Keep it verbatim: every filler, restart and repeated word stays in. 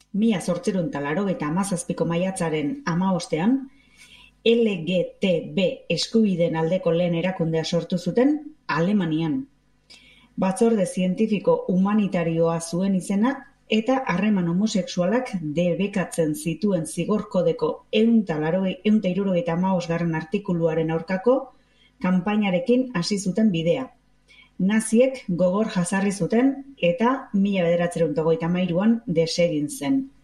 Mila zortziehun eta laurogeita hamazazpiko maiatzaren hamabostean, L G T B eskubideen aldeko lehen erakundea sortu zuten Alemanian. Batzorde zientifiko humanitarioa zuen izena eta harreman homosexualak debekatzen zituen zigor kodeko ehun eta hirurogeita hamabosgarren artikuluaren aurkako kanpainarekin hasi zuten bidea. Naziek gogor jazarri zuten eta mila bederatziehun eta hogeita hamairuan desegin zen.